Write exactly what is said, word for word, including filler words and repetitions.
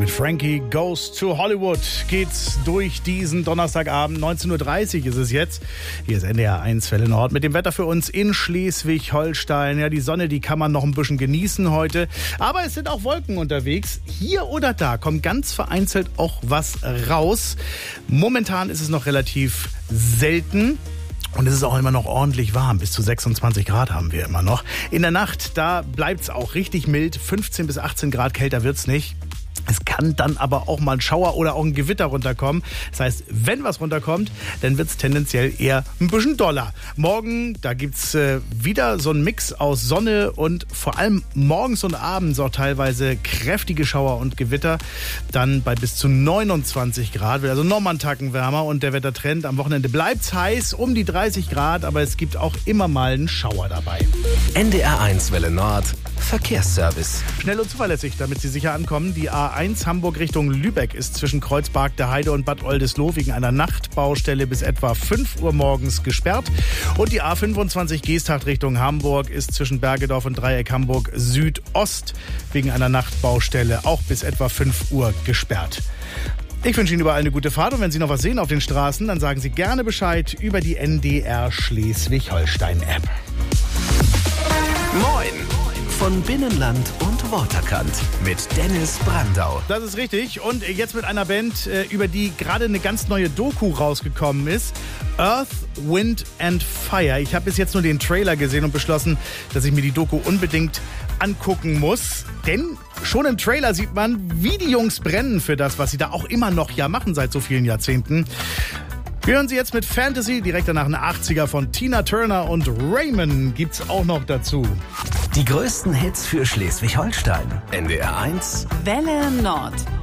Mit Frankie Goes to Hollywood geht's durch diesen Donnerstagabend. neunzehn Uhr dreißig ist es jetzt. Hier ist N D R eins Welle Nord mit dem Wetter für uns in Schleswig-Holstein. Ja, die Sonne, die kann man noch ein bisschen genießen heute. Aber es sind auch Wolken unterwegs. Hier oder da kommt ganz vereinzelt auch was raus. Momentan ist es noch relativ selten. Und es ist auch immer noch ordentlich warm. Bis zu sechsundzwanzig Grad haben wir immer noch. In der Nacht, da bleibt's auch richtig mild. fünfzehn bis achtzehn Grad kälter wird's nicht. Es kann dann aber auch mal ein Schauer oder auch ein Gewitter runterkommen. Das heißt, wenn was runterkommt, dann wird's tendenziell eher ein bisschen doller. Morgen, da gibt's äh, wieder so einen Mix aus Sonne und vor allem morgens und abends auch teilweise kräftige Schauer und Gewitter. Dann bei bis zu neunundzwanzig Grad, wird also nochmal einen Tacken wärmer. Und der Wettertrend, am Wochenende bleibt's heiß, um die dreißig Grad, aber es gibt auch immer mal einen Schauer dabei. N D R eins Welle Nord, Verkehrsservice. Schnell und zuverlässig, damit Sie sicher ankommen. Die A eins Hamburg Richtung Lübeck ist zwischen Kreuzberg der Heide und Bad Oldesloe wegen einer Nachtbaustelle bis etwa fünf Uhr morgens gesperrt. Und die A fünfundzwanzig Geesthacht Richtung Hamburg ist zwischen Bergedorf und Dreieck Hamburg Südost wegen einer Nachtbaustelle auch bis etwa fünf Uhr gesperrt. Ich wünsche Ihnen überall eine gute Fahrt und wenn Sie noch was sehen auf den Straßen, dann sagen Sie gerne Bescheid über die N D R Schleswig-Holstein-App. Moin! Von Binnenland und Waterkant mit Dennis Brandau. Das ist richtig. Und jetzt mit einer Band, über die gerade eine ganz neue Doku rausgekommen ist. Earth, Wind and Fire. Ich habe bis jetzt nur den Trailer gesehen und beschlossen, dass ich mir die Doku unbedingt angucken muss. Denn schon im Trailer sieht man, wie die Jungs brennen für das, was sie da auch immer noch ja machen seit so vielen Jahrzehnten. Wir hören Sie jetzt mit Fantasy, direkt danach eine achtziger von Tina Turner und Raymond gibt's auch noch dazu. Die größten Hits für Schleswig-Holstein. N D R eins Welle Nord.